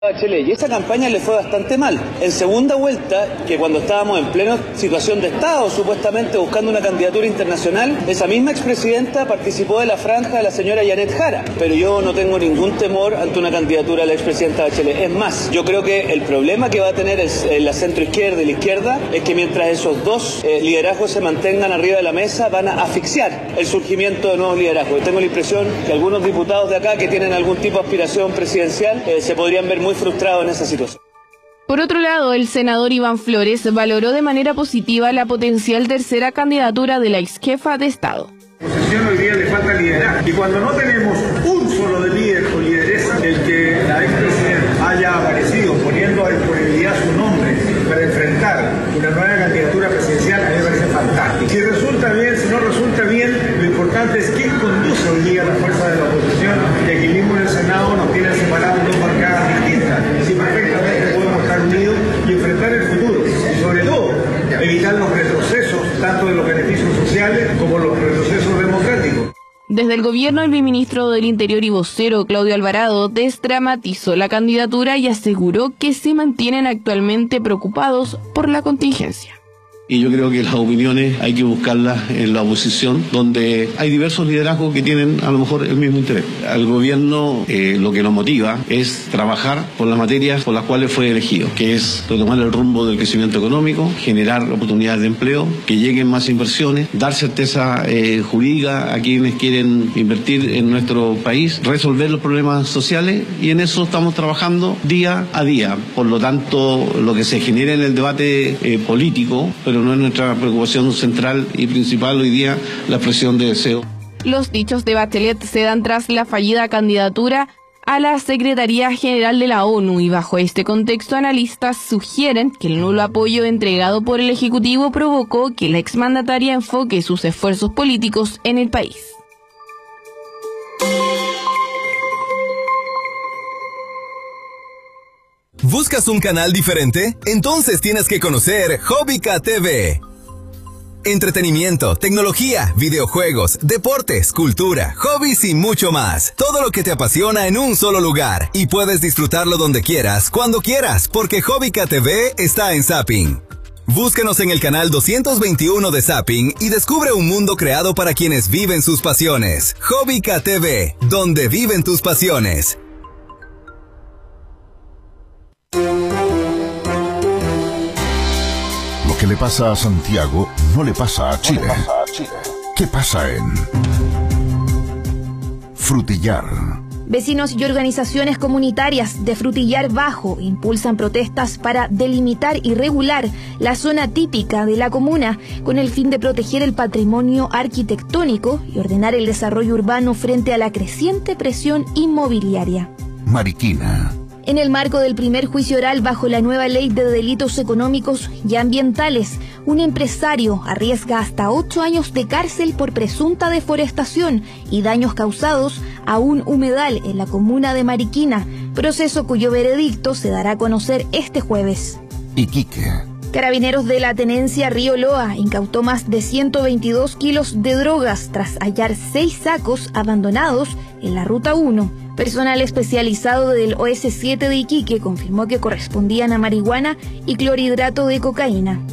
Bachelet, y esa campaña le fue bastante mal. En segunda vuelta, que cuando estábamos en plena situación de Estado, supuestamente buscando una candidatura internacional, esa misma expresidenta participó de la franja de la señora Janet Jara. Pero yo no tengo ningún temor ante una candidatura de la expresidenta Bachelet. Es más, yo creo que el problema que va a tener la centroizquierda y la izquierda es que mientras esos dos liderazgos se mantengan arriba de la mesa, van a asfixiar el surgimiento de nuevos liderazgos. Yo tengo la impresión que algunos diputados de acá que tienen algún tipo de aspiración presidencial se podrían ver muy frustrado en esa situación. Por otro lado, el senador Iván Flores valoró de manera positiva la potencial tercera candidatura de la exjefa de Estado. La oposición hoy día le falta liderazgo, y cuando no tenemos un solo de líder o lideresa, el que la expresidenta haya aparecido poniendo a disponibilidad su nombre para enfrentar una nueva candidatura presidencial, a mí me parece fantástico. Si resulta bien, si no resulta bien, lo importante es quién conduce hoy día la fuerza de la oposición, y aquí mismo en el Senado nos tienen separados dos bancadas distintas. Si perfectamente podemos estar unidos y enfrentar el futuro, y sobre todo evitar los retrocesos, tanto de los beneficios sociales como los retrocesos democráticos. Desde el gobierno, el viceministro del Interior y vocero, Claudio Alvarado, desdramatizó la candidatura y aseguró que se mantienen actualmente preocupados por la contingencia. Y yo creo que las opiniones hay que buscarlas en la oposición, donde hay diversos liderazgos que tienen a lo mejor el mismo interés. Al gobierno lo que nos motiva es trabajar por las materias por las cuales fue elegido, que es retomar el rumbo del crecimiento económico, generar oportunidades de empleo, que lleguen más inversiones, dar certeza jurídica a quienes quieren invertir en nuestro país, resolver los problemas sociales, y en eso estamos trabajando día a día. Por lo tanto, lo que se genera en el debate político, pero no es nuestra preocupación central y principal hoy día la expresión de deseo. Los dichos de Bachelet se dan tras la fallida candidatura a la Secretaría General de la ONU, y bajo este contexto analistas sugieren que el nulo apoyo entregado por el Ejecutivo provocó que la exmandataria enfoque sus esfuerzos políticos en el país. ¿Buscas un canal diferente? Entonces tienes que conocer Hobbica TV. Entretenimiento, tecnología, videojuegos, deportes, cultura, hobbies y mucho más. Todo lo que te apasiona en un solo lugar. Y puedes disfrutarlo donde quieras, cuando quieras, porque Hobbica TV está en Zapping. Búscanos en el canal 221 de Zapping y descubre un mundo creado para quienes viven sus pasiones. Hobbica TV, donde viven tus pasiones. Lo que le pasa a Santiago no le pasa a Chile. ¿Qué pasa en Frutillar? Vecinos y organizaciones comunitarias de Frutillar Bajo impulsan protestas para delimitar y regular la zona típica de la comuna con el fin de proteger el patrimonio arquitectónico y ordenar el desarrollo urbano frente a la creciente presión inmobiliaria. Mariquina. En el marco del primer juicio oral bajo la nueva ley de delitos económicos y ambientales, un empresario arriesga hasta 8 años de cárcel por presunta deforestación y daños causados a un humedal en la comuna de Mariquina, proceso cuyo veredicto se dará a conocer este jueves. Iquique. Carabineros de la tenencia Río Loa incautó más de 122 kilos de drogas tras hallar 6 sacos abandonados en la Ruta 1. Personal especializado del OS7 de Iquique confirmó que correspondían a marihuana y clorhidrato de cocaína.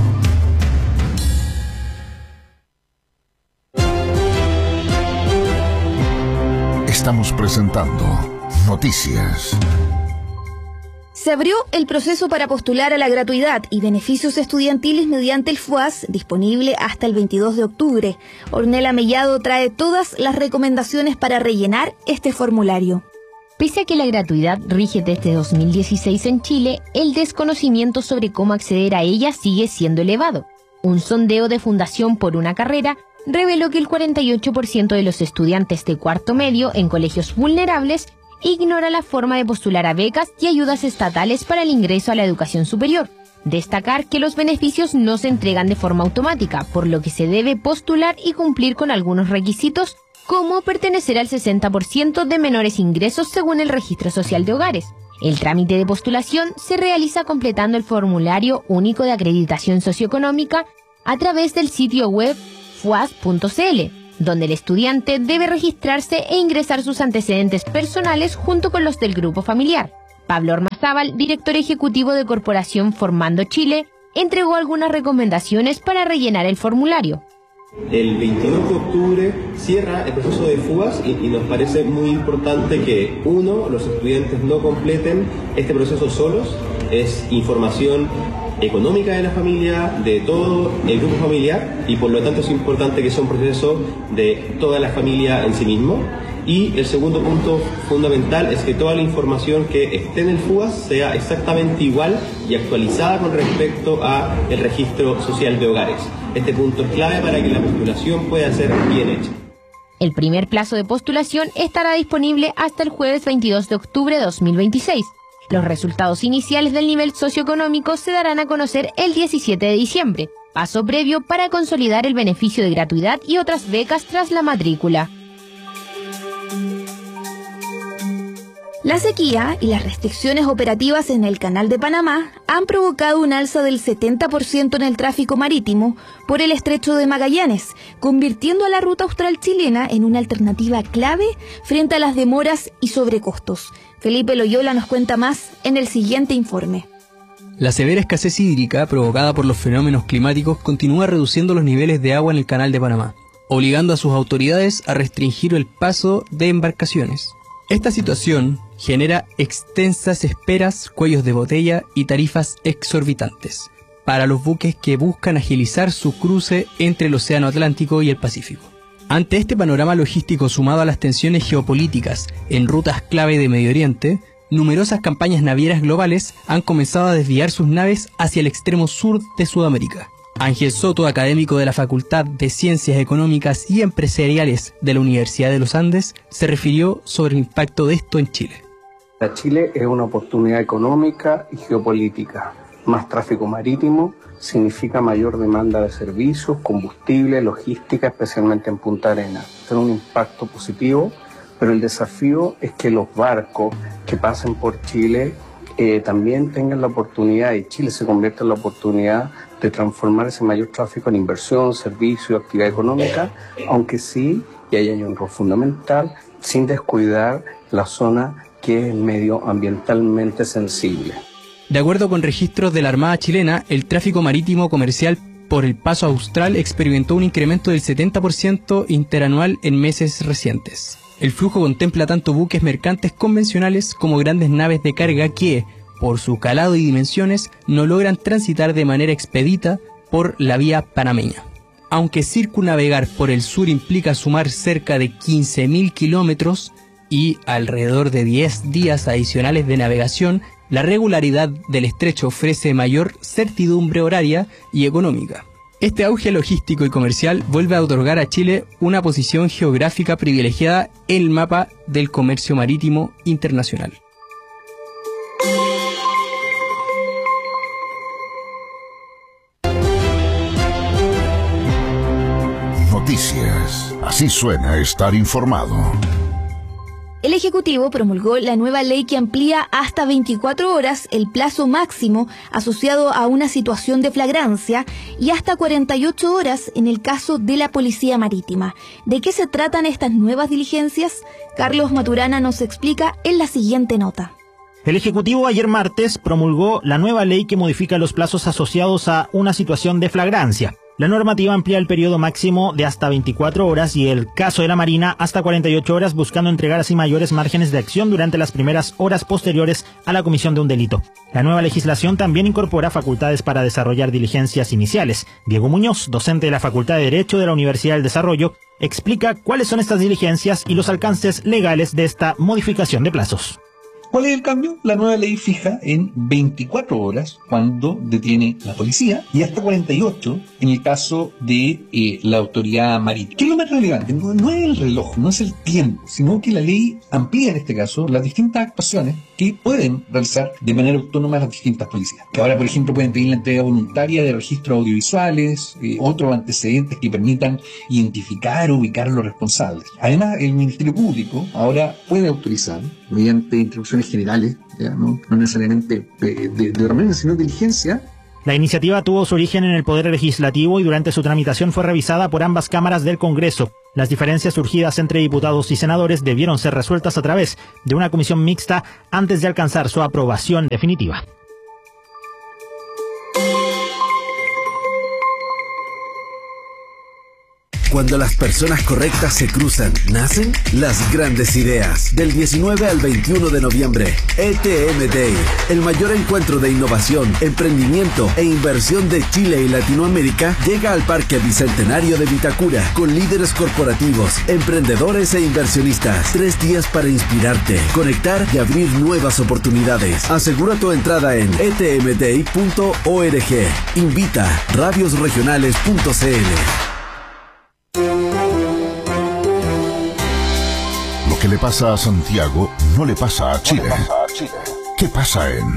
Estamos presentando Noticias. Se abrió el proceso para postular a la gratuidad y beneficios estudiantiles mediante el FUAS, disponible hasta el 22 de octubre. Ornella Mellado trae todas las recomendaciones para rellenar este formulario. Pese a que la gratuidad rige desde 2016 en Chile, el desconocimiento sobre cómo acceder a ella sigue siendo elevado. Un sondeo de Fundación por una Carrera reveló que el 48% de los estudiantes de cuarto medio en colegios vulnerables ignora la forma de postular a becas y ayudas estatales para el ingreso a la educación superior. Destacar que los beneficios no se entregan de forma automática, por lo que se debe postular y cumplir con algunos requisitos, como pertenecer al 60% de menores ingresos según el Registro Social de Hogares. El trámite de postulación se realiza completando el formulario único de acreditación socioeconómica a través del sitio web fuas.cl, donde el estudiante debe registrarse e ingresar sus antecedentes personales junto con los del grupo familiar. Pablo Ormazábal, director ejecutivo de Corporación Formando Chile, entregó algunas recomendaciones para rellenar el formulario. El 22 de octubre cierra el proceso de fugas y nos parece muy importante que, los estudiantes no completen este proceso solos. Es información económica de la familia, de todo el grupo familiar, y por lo tanto es importante que sea un proceso de toda la familia en sí mismo. Y el segundo punto fundamental es que toda la información que esté en el FUGAS sea exactamente igual y actualizada con respecto a el registro social de hogares. Este punto es clave para que la postulación pueda ser bien hecha. El primer plazo de postulación estará disponible hasta el jueves 22 de octubre de 2026. Los resultados iniciales del nivel socioeconómico se darán a conocer el 17 de diciembre, paso previo para consolidar el beneficio de gratuidad y otras becas tras la matrícula. La sequía y las restricciones operativas en el Canal de Panamá han provocado un alza del 70% en el tráfico marítimo por el Estrecho de Magallanes, convirtiendo a la ruta austral chilena en una alternativa clave frente a las demoras y sobrecostos. Felipe Loyola nos cuenta más en el siguiente informe. La severa escasez hídrica provocada por los fenómenos climáticos continúa reduciendo los niveles de agua en el Canal de Panamá, obligando a sus autoridades a restringir el paso de embarcaciones. Esta situación genera extensas esperas, cuellos de botella y tarifas exorbitantes para los buques que buscan agilizar su cruce entre el Océano Atlántico y el Pacífico. Ante este panorama logístico sumado a las tensiones geopolíticas en rutas clave de Medio Oriente, numerosas campañas navieras globales han comenzado a desviar sus naves hacia el extremo sur de Sudamérica. Ángel Soto, académico de la Facultad de Ciencias Económicas y Empresariales de la Universidad de los Andes, se refirió sobre el impacto de esto en Chile. Para Chile es una oportunidad económica y geopolítica. Más tráfico marítimo significa mayor demanda de servicios, combustible, logística, especialmente en Punta Arenas. Tiene un impacto positivo, pero el desafío es que los barcos que pasen por Chile también tengan la oportunidad, y Chile se convierta en la oportunidad de transformar ese mayor tráfico en inversión, servicio, actividad económica, aunque sí, y ahí hay un rol fundamental, sin descuidar la zona que es medioambientalmente sensible. De acuerdo con registros de la Armada chilena, el tráfico marítimo comercial por el paso austral experimentó un incremento del 70% interanual en meses recientes. El flujo contempla tanto buques mercantes convencionales como grandes naves de carga que, por su calado y dimensiones, no logran transitar de manera expedita por la vía panameña. Aunque circunnavegar por el sur implica sumar cerca de 15.000 kilómetros y alrededor de 10 días adicionales de navegación, la regularidad del estrecho ofrece mayor certidumbre horaria y económica. Este auge logístico y comercial vuelve a otorgar a Chile una posición geográfica privilegiada en el mapa del comercio marítimo internacional. Noticias. Así suena estar informado. El Ejecutivo promulgó la nueva ley que amplía hasta 24 horas el plazo máximo asociado a una situación de flagrancia y hasta 48 horas en el caso de la Policía Marítima. ¿De qué se tratan estas nuevas diligencias? Carlos Maturana nos explica en la siguiente nota. El Ejecutivo ayer martes promulgó la nueva ley que modifica los plazos asociados a una situación de flagrancia. La normativa amplía el periodo máximo de hasta 24 horas y el caso de la Marina hasta 48 horas, buscando entregar así mayores márgenes de acción durante las primeras horas posteriores a la comisión de un delito. La nueva legislación también incorpora facultades para desarrollar diligencias iniciales. Diego Muñoz, docente de la Facultad de Derecho de la Universidad del Desarrollo, explica cuáles son estas diligencias y los alcances legales de esta modificación de plazos. ¿Cuál es el cambio? La nueva ley fija en 24 horas cuando detiene la policía y hasta 48 en el caso de la autoridad marítima. ¿Qué es lo más relevante? No es el reloj, no es el tiempo, sino que la ley amplía en este caso las distintas actuaciones que pueden realizar de manera autónoma las distintas policías. Que ahora, por ejemplo, pueden pedir la entrega voluntaria de registros audiovisuales, otros antecedentes que permitan identificar o ubicar a los responsables. Además, el Ministerio Público ahora puede autorizar, mediante instrucciones generales, no necesariamente de orden, sino de diligencia, La iniciativa tuvo su origen en el Poder Legislativo y durante su tramitación fue revisada por ambas cámaras del Congreso. Las diferencias surgidas entre diputados y senadores debieron ser resueltas a través de una comisión mixta antes de alcanzar su aprobación definitiva. Cuando las personas correctas se cruzan, nacen las grandes ideas. Del 19 al 21 de noviembre, ETM Day, el mayor encuentro de innovación, emprendimiento e inversión de Chile y Latinoamérica, llega al Parque Bicentenario de Vitacura con líderes corporativos, emprendedores e inversionistas. 3 días para inspirarte, conectar y abrir nuevas oportunidades. Asegura tu entrada en etmday.org. Invita radiosregionales.cl. Lo que le pasa a Santiago no le pasa a Chile. ¿Qué pasa en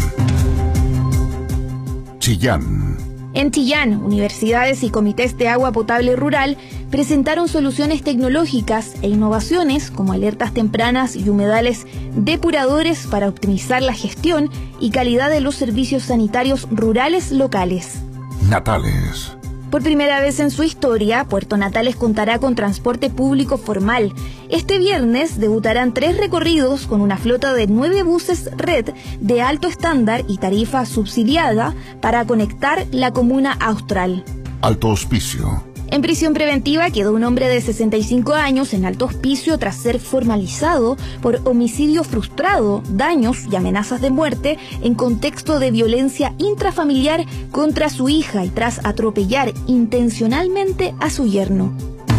Chillán? En Chillán, universidades y comités de agua potable rural presentaron soluciones tecnológicas e innovaciones como alertas tempranas y humedales depuradores para optimizar la gestión y calidad de los servicios sanitarios rurales locales. Natales. Por primera vez en su historia, Puerto Natales contará con transporte público formal. Este viernes debutarán 3 recorridos con una flota de 9 buses red de alto estándar y tarifa subsidiada para conectar la comuna austral. Alto Hospicio. En prisión preventiva quedó un hombre de 65 años en Alto Hospicio tras ser formalizado por homicidio frustrado, daños y amenazas de muerte en contexto de violencia intrafamiliar contra su hija y tras atropellar intencionalmente a su yerno.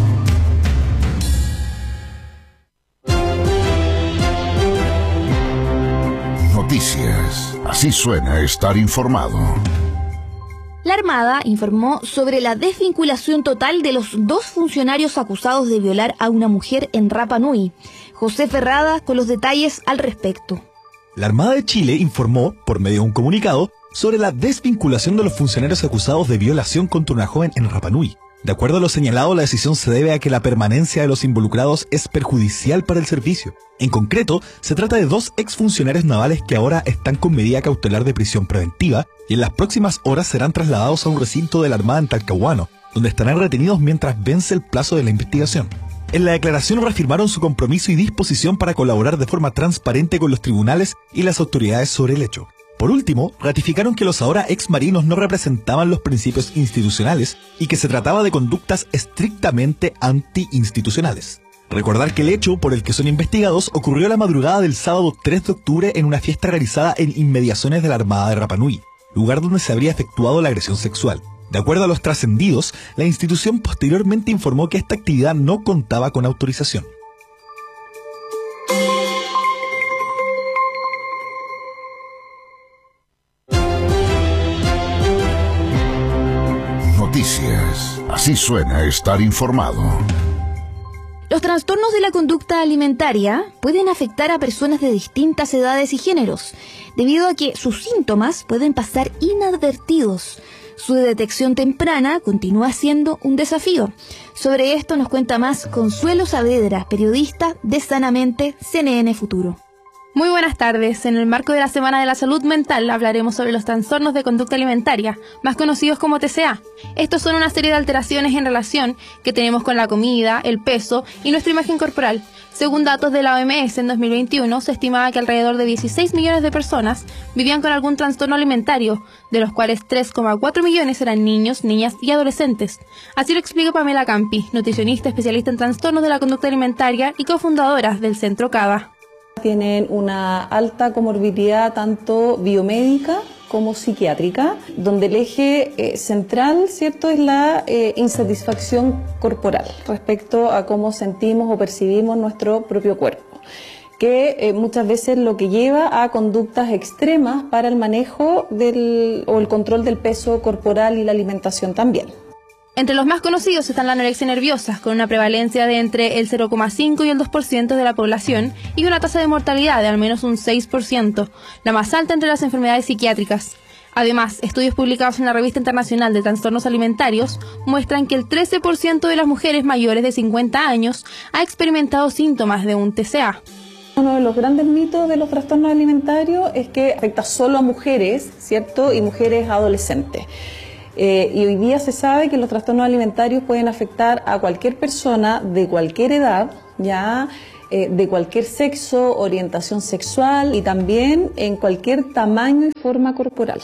Noticias. Así suena estar informado. La Armada informó sobre la desvinculación total de los 2 funcionarios acusados de violar a una mujer en Rapa Nui. José Ferrada con los detalles al respecto. La Armada de Chile informó, por medio de un comunicado, sobre la desvinculación de los funcionarios acusados de violación contra una joven en Rapa Nui. De acuerdo a lo señalado, la decisión se debe a que la permanencia de los involucrados es perjudicial para el servicio. En concreto, se trata de 2 exfuncionarios navales que ahora están con medida cautelar de prisión preventiva y en las próximas horas serán trasladados a un recinto de la Armada en Talcahuano, donde estarán retenidos mientras vence el plazo de la investigación. En la declaración reafirmaron su compromiso y disposición para colaborar de forma transparente con los tribunales y las autoridades sobre el hecho. Por último, ratificaron que los ahora exmarinos no representaban los principios institucionales y que se trataba de conductas estrictamente antiinstitucionales. Recordar que el hecho por el que son investigados ocurrió la madrugada del sábado 3 de octubre en una fiesta realizada en inmediaciones de la Armada de Rapa Nui, lugar donde se habría efectuado la agresión sexual. De acuerdo a los trascendidos, la institución posteriormente informó que esta actividad no contaba con autorización. Noticias. Así suena estar informado. Los trastornos de la conducta alimentaria pueden afectar a personas de distintas edades y géneros, debido a que sus síntomas pueden pasar inadvertidos. Su detección temprana continúa siendo un desafío. Sobre esto nos cuenta más Consuelo Saavedra, periodista de Sanamente CNN Futuro. Muy buenas tardes. En el marco de la Semana de la Salud Mental hablaremos sobre los trastornos de conducta alimentaria, más conocidos como TCA. Estos son una serie de alteraciones en relación que tenemos con la comida, el peso y nuestra imagen corporal. Según datos de la OMS, en 2021 se estimaba que alrededor de 16 millones de personas vivían con algún trastorno alimentario, de los cuales 3,4 millones eran niños, niñas y adolescentes. Así lo explica Pamela Campi, nutricionista especialista en trastornos de la conducta alimentaria y cofundadora del Centro CABA. Tienen una alta comorbilidad tanto biomédica como psiquiátrica, donde el eje central, ¿cierto?, es la insatisfacción corporal respecto a cómo sentimos o percibimos nuestro propio cuerpo, que muchas veces lo que lleva a conductas extremas para el manejo o el control del peso corporal y la alimentación también. Entre los más conocidos están la anorexia nerviosa, con una prevalencia de entre el 0,5 y el 2% de la población y una tasa de mortalidad de al menos un 6%, la más alta entre las enfermedades psiquiátricas. Además, estudios publicados en la Revista Internacional de Trastornos Alimentarios muestran que el 13% de las mujeres mayores de 50 años ha experimentado síntomas de un TCA. Uno de los grandes mitos de los trastornos alimentarios es que afecta solo a mujeres, ¿cierto? Y mujeres adolescentes. Y hoy día se sabe que los trastornos alimentarios pueden afectar a cualquier persona de cualquier edad, ya de cualquier sexo, orientación sexual y también en cualquier tamaño y forma corporal.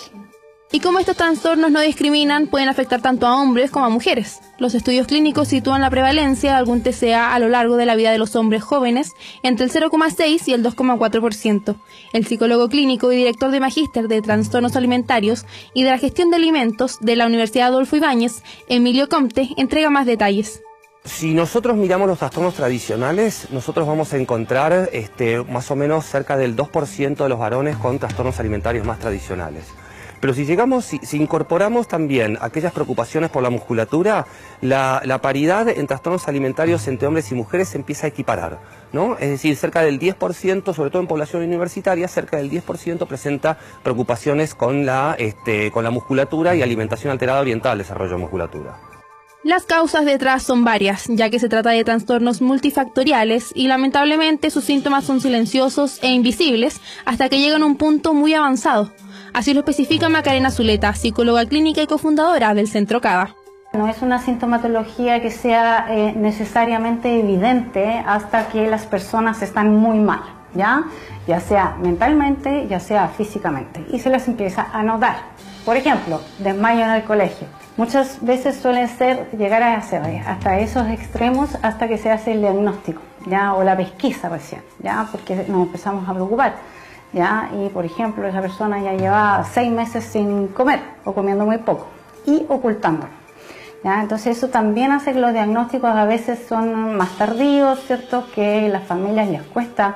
Y como estos trastornos no discriminan, pueden afectar tanto a hombres como a mujeres. Los estudios clínicos sitúan la prevalencia de algún TCA a lo largo de la vida de los hombres jóvenes entre el 0,6 y el 2,4%. El psicólogo clínico y director de Magíster de Trastornos Alimentarios y de la Gestión de Alimentos de la Universidad Adolfo Ibáñez, Emilio Comte, entrega más detalles. Si nosotros miramos los trastornos tradicionales, nosotros vamos a encontrar más o menos cerca del 2% de los varones con trastornos alimentarios más tradicionales. Pero si incorporamos también aquellas preocupaciones por la musculatura, la paridad en trastornos alimentarios entre hombres y mujeres se empieza a equiparar, ¿no? Es decir, cerca del 10%, sobre todo en población universitaria, cerca del 10% presenta preocupaciones con la musculatura y alimentación alterada orientada al desarrollo de musculatura. Las causas detrás son varias, ya que se trata de trastornos multifactoriales y lamentablemente sus síntomas son silenciosos e invisibles hasta que llegan a un punto muy avanzado. Así lo especifica Macarena Zuleta, psicóloga clínica y cofundadora del Centro CABA. No es una sintomatología que sea necesariamente evidente hasta que las personas están muy mal, ya sea mentalmente, ya sea físicamente, y se les empieza a notar. Por ejemplo, desmayo en el colegio. Muchas veces suelen llegar a hacer hasta esos extremos hasta que se hace el diagnóstico, ya, o la pesquisa recién, ya, porque nos empezamos a preocupar. ¿Ya? Y por ejemplo esa persona ya lleva 6 meses sin comer o comiendo muy poco y ocultándolo, ¿ya? Entonces eso también hace que los diagnósticos a veces son más tardíos, ¿cierto? Que a las familias les cuesta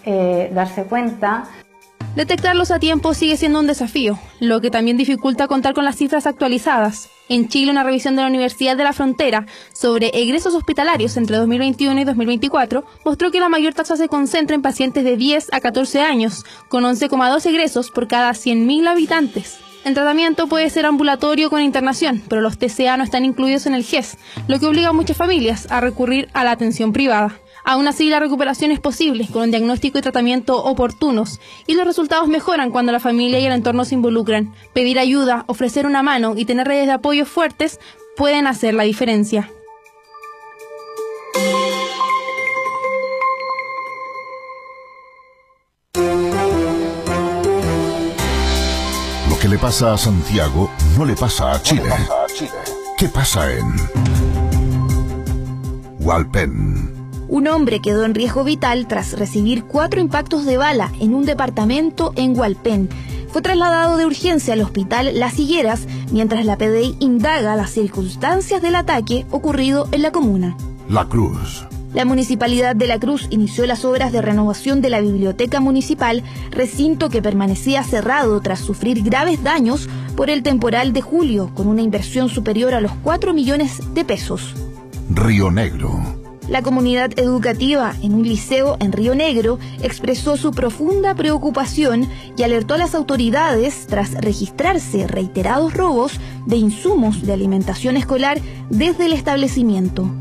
darse cuenta. Detectarlos a tiempo sigue siendo un desafío, lo que también dificulta contar con las cifras actualizadas. En Chile, una revisión de la Universidad de la Frontera sobre egresos hospitalarios entre 2021 y 2024 mostró que la mayor tasa se concentra en pacientes de 10 a 14 años, con 11,2 egresos por cada 100.000 habitantes. El tratamiento puede ser ambulatorio con internación, pero los TCA no están incluidos en el GES, lo que obliga a muchas familias a recurrir a la atención privada. Aún así, la recuperación es posible con un diagnóstico y tratamiento oportunos, y los resultados mejoran cuando la familia y el entorno se involucran. Pedir ayuda, ofrecer una mano y tener redes de apoyo fuertes pueden hacer la diferencia. Lo que le pasa a Santiago no le pasa a Chile. ¿Qué pasa en Hualpén? Un hombre quedó en riesgo vital tras recibir 4 impactos de bala en un departamento en Hualpén. Fue trasladado de urgencia al hospital Las Higueras, mientras la PDI indaga las circunstancias del ataque ocurrido en la comuna. La Cruz. La Municipalidad de La Cruz inició las obras de renovación de la biblioteca municipal, recinto que permanecía cerrado tras sufrir graves daños por el temporal de julio, con una inversión superior a los 4 millones de pesos. Río Negro. La comunidad educativa en un liceo en Río Negro expresó su profunda preocupación y alertó a las autoridades tras registrarse reiterados robos de insumos de alimentación escolar desde el establecimiento.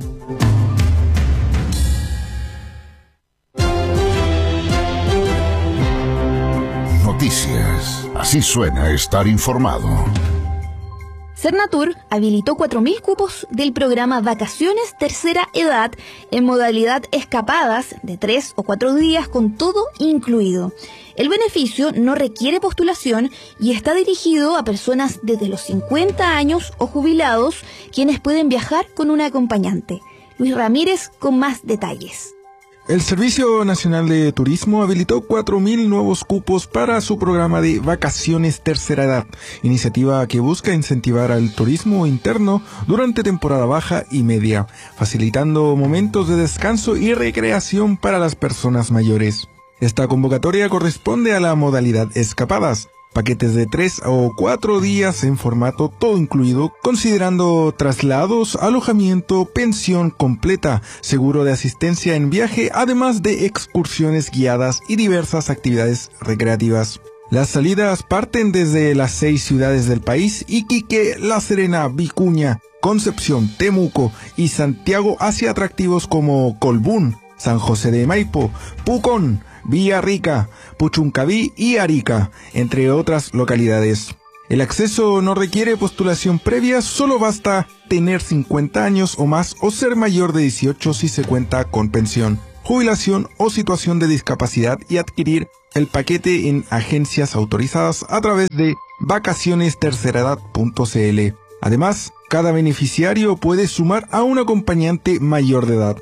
Noticias. Así suena estar informado. Cernatur habilitó 4.000 cupos del programa Vacaciones Tercera Edad en modalidad escapadas de 3 o 4 días con todo incluido. El beneficio no requiere postulación y está dirigido a personas desde los 50 años o jubilados, quienes pueden viajar con un acompañante. Luis Ramírez con más detalles. El Servicio Nacional de Turismo habilitó 4.000 nuevos cupos para su programa de Vacaciones Tercera Edad, iniciativa que busca incentivar al turismo interno durante temporada baja y media, facilitando momentos de descanso y recreación para las personas mayores. Esta convocatoria corresponde a la modalidad escapadas, paquetes de 3 o 4 días en formato todo incluido, considerando traslados, alojamiento, pensión completa, seguro de asistencia en viaje, además de excursiones guiadas y diversas actividades recreativas. Las salidas parten desde las 6 ciudades del país: Iquique, La Serena, Vicuña, Concepción, Temuco y Santiago, hacia atractivos como Colbún, San José de Maipo, Pucón, Villarrica, Puchuncaví y Arica, entre otras localidades. El acceso no requiere postulación previa, solo basta tener 50 años o más o ser mayor de 18 si se cuenta con pensión, jubilación o situación de discapacidad y adquirir el paquete en agencias autorizadas a través de vacacionesterceradad.cl. Además, cada beneficiario puede sumar a un acompañante mayor de edad.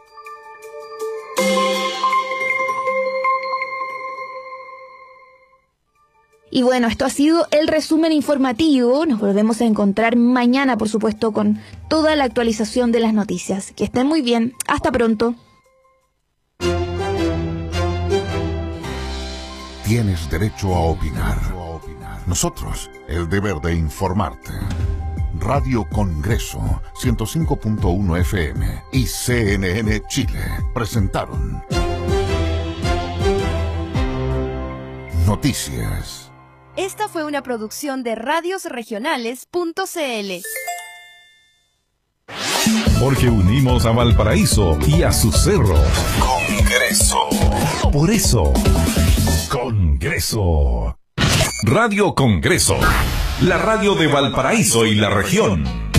Y bueno, esto ha sido el resumen informativo. Nos volvemos a encontrar mañana, por supuesto, con toda la actualización de las noticias. Que estén muy bien. Hasta pronto. Tienes derecho a opinar. Nosotros, el deber de informarte. Radio Congreso 105.1 FM y CNN Chile presentaron Noticias. Esta fue una producción de radiosregionales.cl. Porque unimos a Valparaíso y a sus cerros. Congreso. Por eso, Congreso. Radio Congreso. La radio de Valparaíso y la región.